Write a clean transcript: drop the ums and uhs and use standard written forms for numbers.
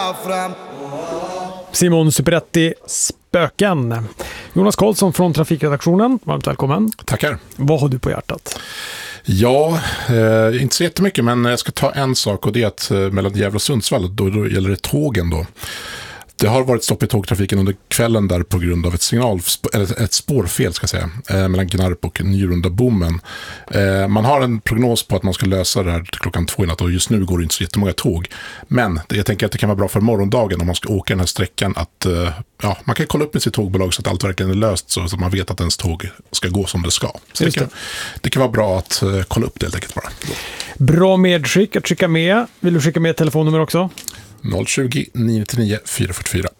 fram. Simon Superetti, Spöken. Jonas Karlsson från Trafikredaktionen, varmt välkommen. Tackar. Vad har du på hjärtat? Ja, inte så jättemycket, men jag ska ta en sak, och det är att mellan Gävle och Sundsvall, då gäller det tågen då. Det har varit stopp i tågtrafiken under kvällen där på grund av ett spårfel ska jag säga, mellan Gnarp och Njurundabommen. Man har en prognos på att man ska lösa det här till klockan 2 i natt, och just nu går det inte så jättemånga tåg. Men jag tänker att det kan vara bra för morgondagen om man ska åka den här sträckan att man kan kolla upp med sitt tågbolag så att allt verkligen är löst, så att man vet att ens tåg ska gå som det ska. Så det kan vara bra att kolla upp det helt enkelt bara. Bra medskick att skicka med. Vill du skicka med telefonnummer också? 020 999 444.